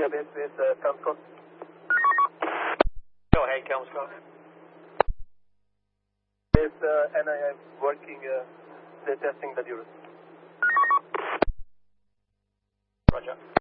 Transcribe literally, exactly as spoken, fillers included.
base with uh, Comscore. Go ahead, Comscore. Base uh, N I am working, uh, they're testing the Durus. Roger.